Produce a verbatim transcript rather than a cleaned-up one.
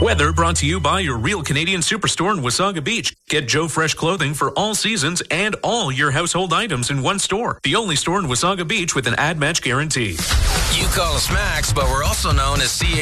Weather brought to you by your Real Canadian Superstore in Wasaga Beach. Get Joe Fresh clothing for all seasons and all your household items in one store. The only store in Wasaga Beach with an ad match guarantee. You call us Max, but we're also known as C